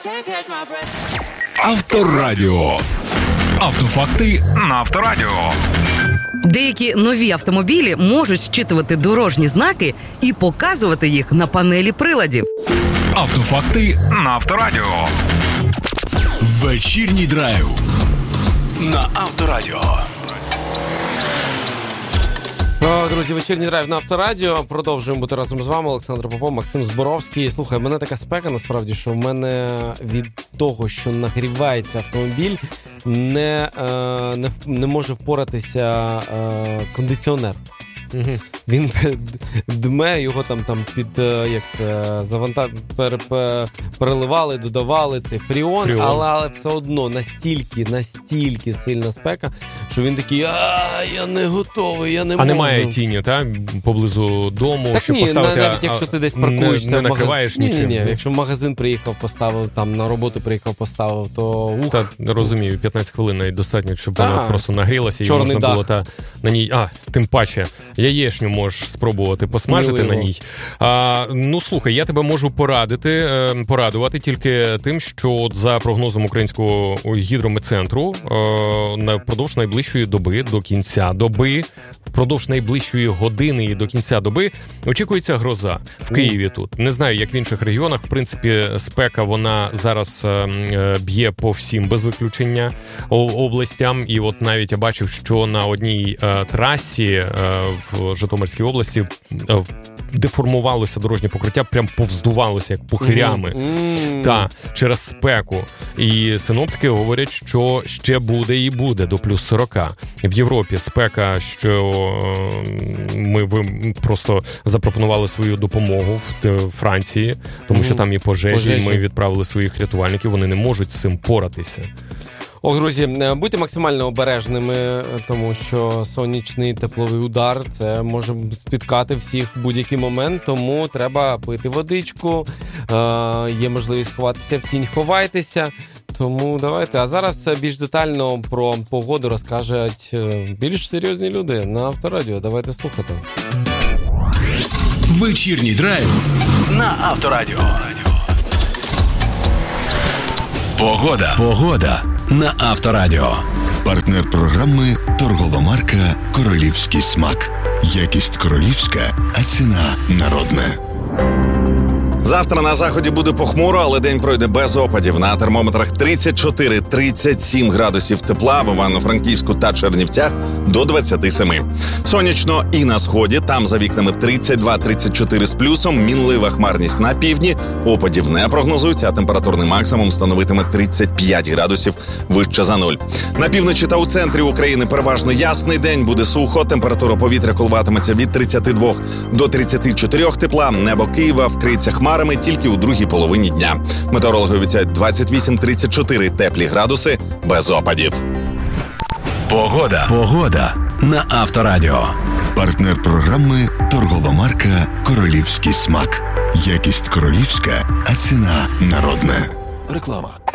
Авторадіо. Автофакти на Авторадіо. Деякі нові автомобілі можуть зчитувати дорожні знаки і показувати їх на панелі приладів. Автофакти на Авторадіо. Вечірній драйв на Авторадіо. Друзі, вечірній драйв на Авторадіо. Продовжуємо бути разом з вами. Олександр Попов, Максим Зборовський. Слухай, в мене така спека, насправді, що в мене від того, що нагрівається автомобіль, не може впоратися кондиціонер. Угу. Він дме, його там під, як це, переливали, додавали цей фріон. Але все одно настільки сильна спека, що він такий, я не готовий, я не можу. А немає тіні, так? Поблизу дому, так, щоб ні, поставити... навіть якщо ти десь паркуєшся не накриваєш нічим. Ні, якщо в магазин приїхав, поставив, там на роботу приїхав, поставив, то розумію, 15 хвилин навіть достатньо, щоб вона просто нагрілася і чорний можна дах. було на ній... тим паче, яєчню можеш спробувати посмажити на ній. Ну, слухай, я тебе можу порадувати тільки тим, що за прогнозом Українського гідрометцентру впродовж найближчої доби до кінця доби, впродовж найближчої години і до кінця доби очікується гроза в Києві тут. Не знаю, як в інших регіонах. В принципі, спека, вона зараз б'є по всім без виключення областям. І от навіть я бачив, що на одній трасі в Житомирській області деформувалося дорожнє покриття, прям повздувалося, як пухирями. Через спеку. І синоптики говорять, що ще буде і буде до плюс 40. В Європі спека, що ми просто запропонували свою допомогу в Франції, тому що там є пожежі, ми відправили своїх рятувальників, вони не можуть з цим поратися. Друзі, будьте максимально обережними, тому що сонячний тепловий удар, це може спіткати всіх в будь-який момент, тому треба пити водичку, є можливість ховатися в тінь, ховайтеся. Тому давайте. А зараз більш детально про погоду розкажуть більш серйозні люди на Авторадіо. Давайте слухати. Вечірній драйв на Авторадіо. Погода на Авторадіо. Партнер програми торгова марка «Королівський смак». Якість королівська, а ціна народна. Завтра на заході буде похмуро, але день пройде без опадів. На термометрах 34-37 градусів тепла, в Івано-Франківську та Чернівцях до 27. Сонячно і на сході, там за вікнами 32-34 з плюсом, мінлива хмарність на півдні, опадів не прогнозується, а температурний максимум становитиме 35 градусів вище за нуль. На півночі та у центрі України переважно ясний день, буде сухо, температура повітря коливатиметься від 32 до 34 тепла, небо Києва вкриється хмарами тільки у другій половині дня. Метеорологи обіцяють 28-34 теплі градуси без опадів. Погода на Авторадіо. Партнер програми торгова марка «Королівський смак». Якість королівська, а ціна народна. Реклама.